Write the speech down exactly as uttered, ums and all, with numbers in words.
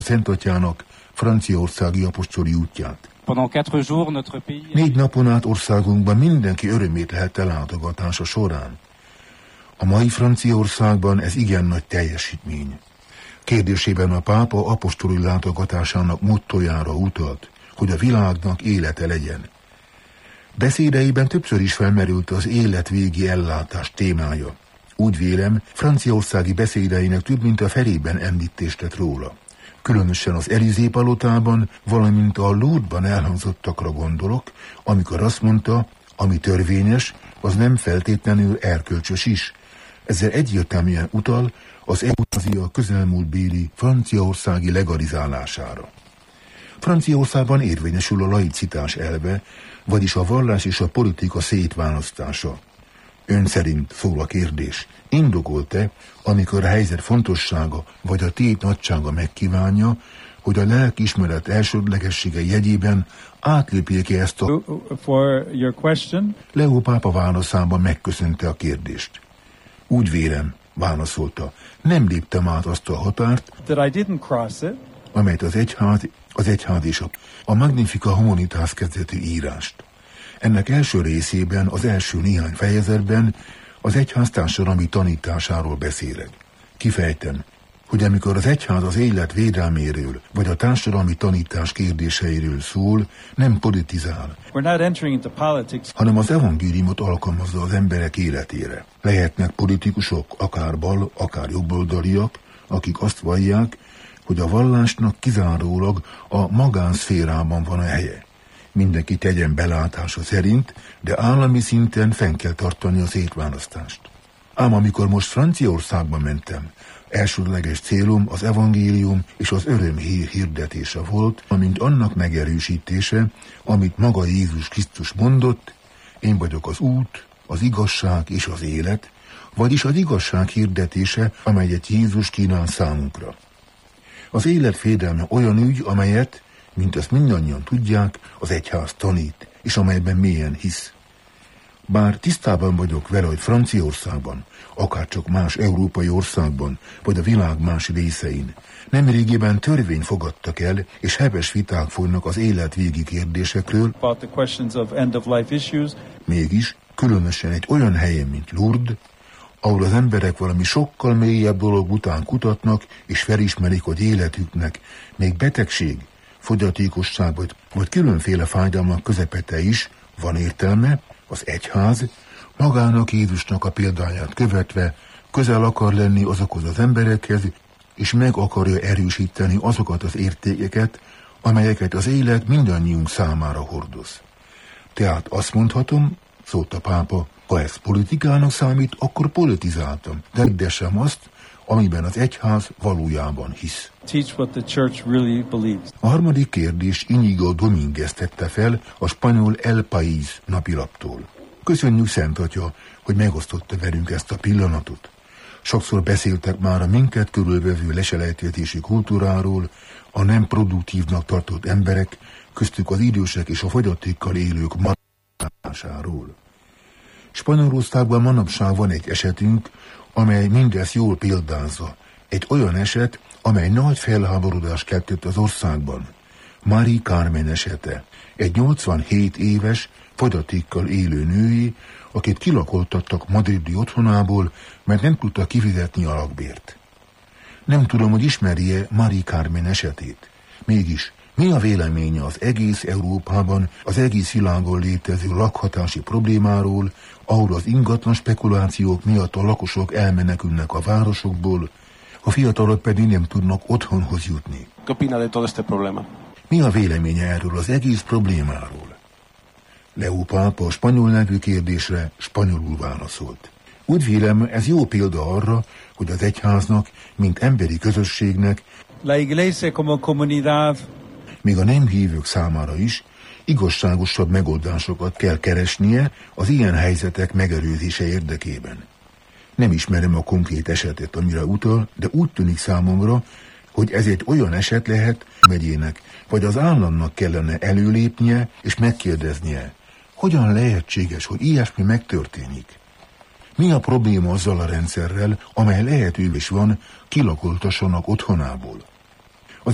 Szentatyának franciaországi apostoli útját. Négy napon át országunkban mindenki örömét lehelte látogatása során. A mai Franciaországban ez igen nagy teljesítmény. Kérdésében a pápa apostoli látogatásának mottojára utalt, hogy a világnak élete legyen. Beszédeiben többször is felmerült az életvégi ellátás témája. Úgy vélem, franciaországi beszédeinek több mint a felében említést tett róla. Különösen az Élysée palotában, valamint a Lourdesban elhangzottakra gondolok, amikor azt mondta, ami törvényes, az nem feltétlenül erkölcsös is. Ezzel egyértelműen utal az eutanázia közelmúltbéli franciaországi legalizálására. Franciaországban érvényesül a laicitás elve, vagyis a vallás és a politika szétválasztása. Ön szerint, szól a kérdés, indokolt-e, amikor a helyzet fontossága vagy a tét nagysága megkívánja, hogy a lelkiismeret elsődlegessége jegyében átlépjék-e ezt a... For your question. Leó pápa válaszában megköszönte a kérdést. Úgy vélem, válaszolta, nem léptem át azt a határt, that I didn't cross it, amelyet az egyház, az egyház és a, a Magnificat Humanitas kezdetű írást. Ennek első részében, az első néhány fejezetben az egyház társadalmi tanításáról beszélek. Kifejtem, hogy amikor az egyház az élet védelméről, vagy a társadalmi tanítás kérdéseiről szól, nem politizál, hanem az evangéliumot alkalmazza az emberek életére. Lehetnek politikusok, akár bal, akár jobboldaliak, akik azt vallják, hogy a vallásnak kizárólag a magánszférában van a helye. Mindenki tegyen belátása szerint, de állami szinten fenn kell tartani a szétválasztást. Ám amikor most Franciaországba mentem, elsődleges célom az evangélium és az örömhír hirdetése volt, amint annak megerősítése, amit maga Jézus Krisztus mondott, én vagyok az út, az igazság és az élet, vagyis az igazság hirdetése, amelyet Jézus kínál számunkra. Az élet védelme olyan ügy, amelyet, mint ezt mindannyian tudják, az egyház tanít, és amelyben mélyen hisz. Bár tisztában vagyok vele, hogy Franciaországban, akárcsak más európai országban, vagy a világ más részein, nemrégiben törvényt fogadtak el, és heves viták folynak az életvégi kérdésekről, mégis, különösen egy olyan helyen, mint Lourdes, ahol az emberek valami sokkal mélyebb dolog után kutatnak, és felismerik, hogy életüknek még betegség, fogyatékosság vagy, vagy különféle fájdalmak közepete is van értelme, az egyház magának Jézusnak a példáját követve közel akar lenni azokhoz az emberekhez, és meg akarja erősíteni azokat az értékeket, amelyeket az élet mindannyiunk számára hordoz. Tehát azt mondhatom, szólt a pápa, ha ez politikának számít, akkor politizáltam, de hirdessem azt, amiben az egyház valójában hisz. Teach what the church really believes. A harmadik kérdés Íñigo Domínguez tette fel a spanyol El País napilaptól. Köszönjük, Szent Atya, hogy megosztotta velünk ezt a pillanatot. Sokszor beszéltek már a minket körülvevő leselejtetési kultúráról, a nem produktívnak tartott emberek, köztük az idősek és a fogyatékkal élők maradásáról. Spanyolországban manapság van egy esetünk, amely mindezt jól példázza. Egy olyan eset, amely nagy felháborodást keltett az országban. Mari Carmen esete. Egy nyolcvanhét éves, fogyatékkal élő női, akit kilakoltattak madridi otthonából, mert nem tudta kifizetni a lakbért. Nem tudom, hogy ismerje Mari Carmen esetét. Mégis, mi a véleménye az egész Európában, az egész világon létező lakhatási problémáról, ahol az ingatlan spekulációk miatt a lakosok elmenekülnek a városokból, a fiatalok pedig nem tudnak otthonhoz jutni? Mi a véleménye erről az egész problémáról? Leó pápa a spanyol nevű kérdésre spanyolul válaszolt. Úgy vélem, ez jó példa arra, hogy az egyháznak, mint emberi közösségnek, La iglesia como comunidad, még a nem hívők számára is igazságosabb megoldásokat kell keresnie az ilyen helyzetek megelőzése érdekében. Nem ismerem a konkrét esetet, amire utal, de úgy tűnik számomra, hogy ez egy olyan eset lehet, megyének, vagy az államnak kellene előlépnie és megkérdeznie, hogyan lehetséges, hogy ilyesmi megtörténik. Mi a probléma azzal a rendszerrel, amely lehetővé is van, kilakoltassanak otthonából?